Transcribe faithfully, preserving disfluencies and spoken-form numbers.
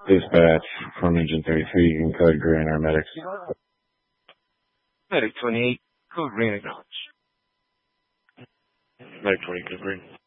Dispatch from Engine thirty-three, you can code green our medics. Medic twenty-eight, code green acknowledge. Medic twenty, code green.